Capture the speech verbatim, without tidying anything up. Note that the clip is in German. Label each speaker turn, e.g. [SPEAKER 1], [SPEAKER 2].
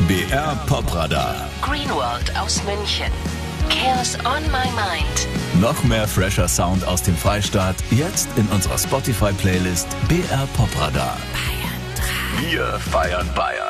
[SPEAKER 1] B R Popradar.
[SPEAKER 2] Greenworld aus München. Chaos on my mind.
[SPEAKER 1] Noch mehr fresher Sound aus dem Freistaat, jetzt in unserer Spotify-Playlist B R Popradar.
[SPEAKER 2] Bayern drei.
[SPEAKER 1] Wir feiern Bayern.